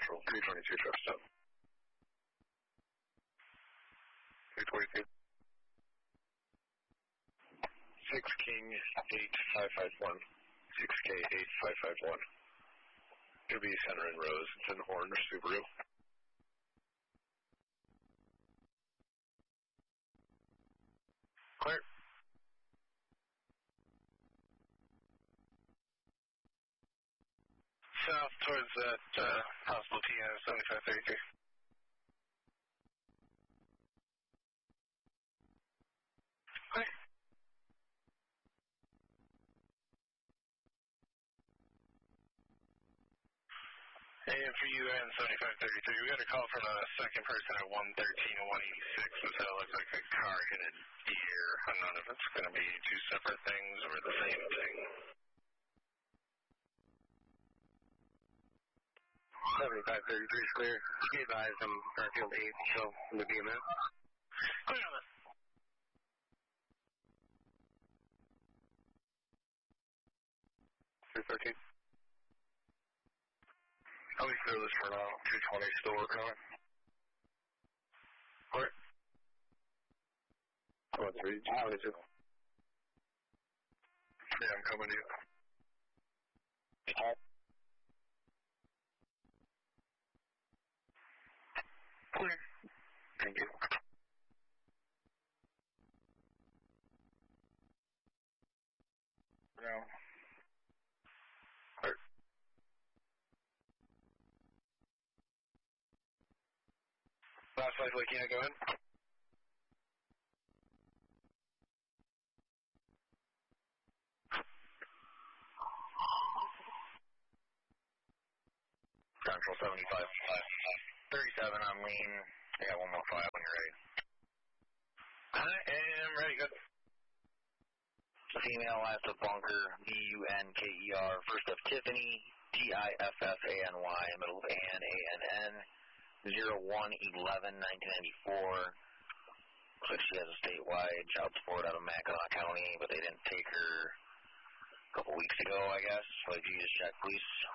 Central, 322 truck stop. 322. 6 King 8551. 6K 8551. It'll be Center and Rose. It's in Horn or Subaru. Clear. South towards that possible TN 7533. Clear. And for you and 7533, we got a call from a second person at 113 and 186. So it looks like a car hit a deer. I don't know if it's going to be two separate things or the same thing. 7533 is clear. Be advised, I'm Garfield 8, so in the BMS. Clear on this. $313. I'll be clear this for now. 220 still working on it. Clear. 222. Yeah, I'm coming to you. Clear. Thank you. No. Clear. Last flight, Lakina, go ahead. Central 75. 37 on lean. I got one more file when you're ready. I am ready, good. Female last of bunker, B-U-N-K-E-R, first of Tiffany, T-I-F-F-A-N-Y, middle of Ann, A-N-N, 01/11/1994. Looks like she has a statewide child support out of Mackinac County, but they didn't take her a couple weeks ago, I guess. So if you just check, please.